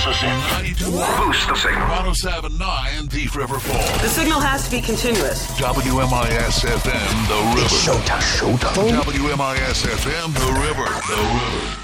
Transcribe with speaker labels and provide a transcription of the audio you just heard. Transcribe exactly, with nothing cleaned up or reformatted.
Speaker 1: Boost the signal.
Speaker 2: ninety-two.
Speaker 1: Boost the signal.
Speaker 2: one oh seven point nine Deep River Falls.
Speaker 3: The signal has to be continuous.
Speaker 2: W M I S F M, The River.
Speaker 1: It's showtime. Showtime.
Speaker 2: W M I S F M, The River. The River.